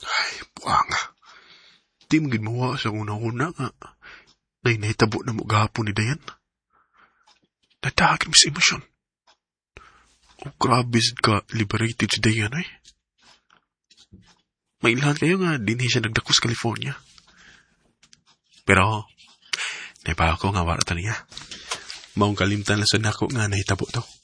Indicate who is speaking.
Speaker 1: Ay, buwanga. Di magin mawa sa una-una nga. Nahitabo na mo gahapon ni Dayan. Nadagin mo sa emosyon. Oh, grabe ka liberated si Dayan, eh. May ilan kayo nga, din siya nagdakos California. Pero, naipa ako nga warata niya. Maong kalimtan lang sa nako nga nahitabo to.